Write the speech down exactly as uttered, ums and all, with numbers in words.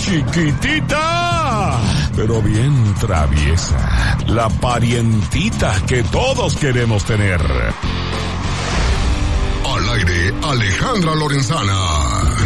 chiquitita, pero bien traviesa. La parientita que todos queremos tener. Al aire, Alejandra Lorenzana.